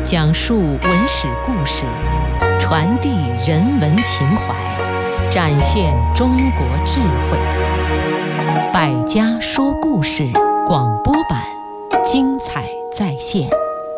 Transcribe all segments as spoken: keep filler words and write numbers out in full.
讲述文史故事，传递人文情怀，展现中国智慧。百家说故事广播版，精彩再现。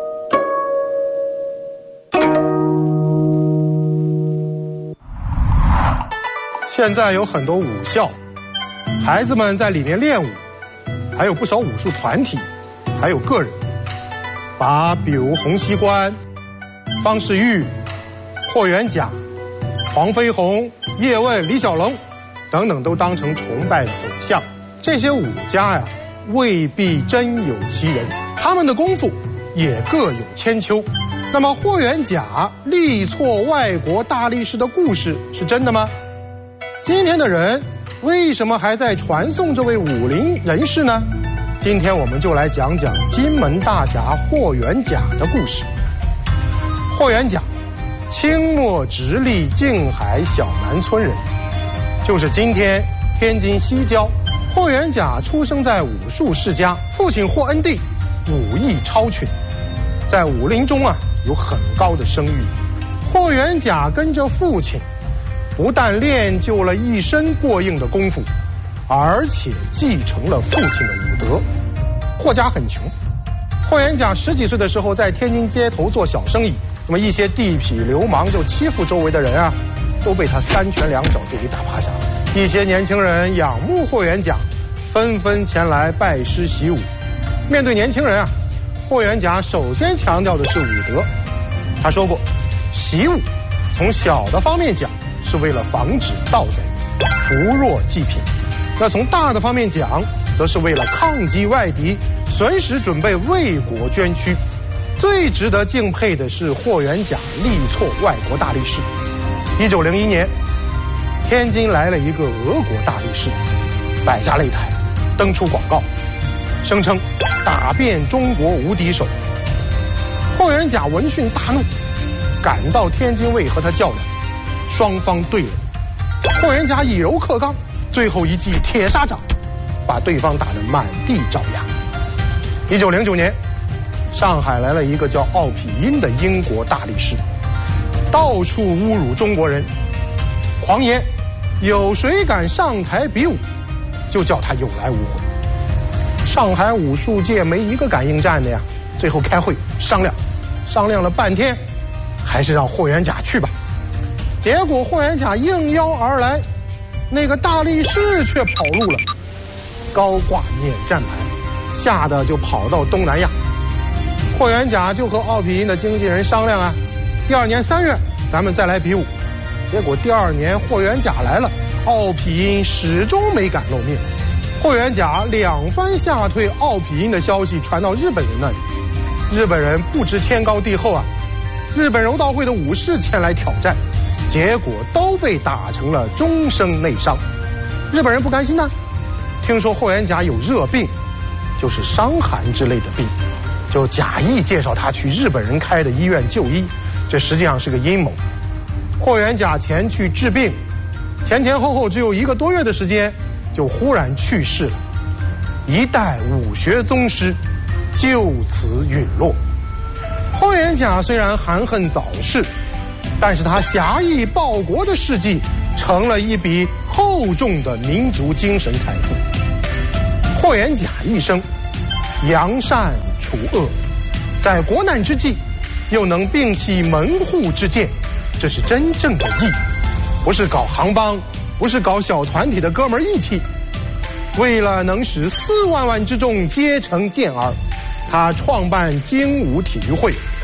现在有很多武校，孩子们在里面练武，还有不少武术团体，还有个人，把比如洪熙官、方世玉、霍元甲、黄飞鸿、叶问、李小龙等等都当成崇拜的偶像。这些武家呀，未必真有其人，他们的功夫也各有千秋。那么霍元甲力挫外国大力士的故事是真的吗？今天的人为什么还在传颂这位武林人士呢？今天我们就来讲讲金门大侠霍元甲的故事。霍元甲，清末直隶静海小南村人，就是今天天津西郊。霍元甲出生在武术世家，父亲霍恩弟武艺超群，在武林中啊有很高的声誉。霍元甲跟着父亲，不但练就了一身过硬的功夫，而且继承了父亲的武德。霍家很穷，霍元甲十几岁的时候在天津街头做小生意，那么一些地痞流氓就欺负周围的人啊，都被他三拳两脚就给打趴下了。一些年轻人仰慕霍元甲，纷纷前来拜师习武。面对年轻人啊，霍元甲首先强调的是武德。他说过，习武从小的方面讲是为了防止盗贼、扶弱济贫；那从大的方面讲，则是为了抗击外敌，随时准备为国捐躯。最值得敬佩的是霍元甲力挫外国大力士。一九零一年，天津来了一个俄国大力士，百家擂台登出广告，声称打遍中国无敌手。霍元甲闻讯大怒，赶到天津卫和他较量。双方对垒，霍元甲以柔克刚，最后一记铁砂掌把对方打得满地找牙。一九零九年，上海来了一个叫奥匹因的英国大力士，到处侮辱中国人，狂言有谁敢上台比武，就叫他有来无回。上海武术界没一个敢应战的呀，最后开会商量，商量了半天，还是让霍元甲去吧。结果霍元甲应邀而来，那个大力士却跑路了，高挂免战牌，吓得就跑到东南亚。霍元甲就和奥匹因的经纪人商量啊，第二年三月咱们再来比武。结果第二年霍元甲来了，奥匹因始终没敢露面。霍元甲两番吓退奥匹因的消息传到日本人那里，日本人不知天高地厚啊，日本柔道会的武士前来挑战，结果都被打成了终生内伤。日本人不甘心呢，听说霍元甲有热病，就是伤寒之类的病，就假意介绍他去日本人开的医院就医，这实际上是个阴谋。霍元甲前去治病，前前后后只有一个多月的时间，就忽然去世了，一代武学宗师就此陨落。霍元甲虽然含恨早逝，但是他侠义报国的事迹成了一笔厚重的民族精神财富。霍元甲一生扬善除恶，在国难之际又能摒弃门户之见，这是真正的义，不是搞行帮，不是搞小团体的哥们义气。为了能使四万万之众皆成健儿，他创办精武体育会，